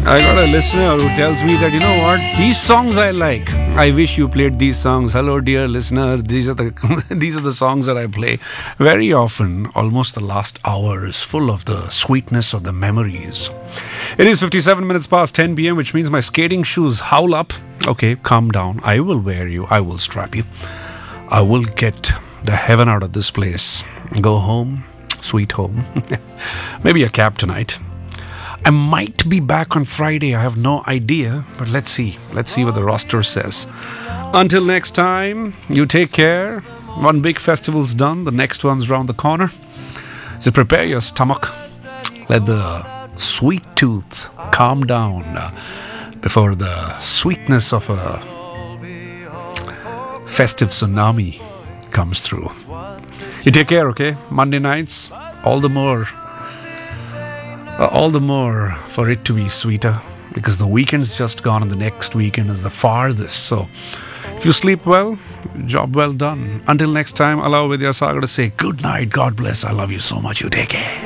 I got a listener who tells me that, you know what, these songs I like. I wish you played these songs. Hello, dear listener. These are the these are the songs that I play very often. Almost the last hour is full of the sweetness of the memories. It is 57 minutes past 10 p.m., which means my skating shoes howl up. Okay, calm down. I will wear you. I will strap you. I will get the heaven out of this place. Go home, sweet home. Maybe a cab tonight. I might be back on Friday. I have no idea, but let's see. Let's see what the roster says. Until next time, you take care. One big festival's done. The next one's round the corner. Just prepare your stomach. Let the sweet tooth calm down before the sweetness of a festive tsunami comes through. You take care, okay? Monday nights, all the more for it to be sweeter, because the weekend's just gone and the next weekend is the farthest. So if you sleep well, job well done. Until next time, allow Vidyasagar to say good night, God bless, I love you so much, you take care.